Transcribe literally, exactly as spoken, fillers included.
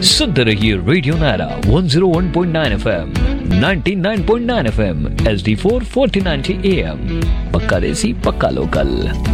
सुनते रहिए radio Naira one zero one point nine FM, ninety nine point nine FM, H D four forty ninety am. पक्का देसी पक्का local.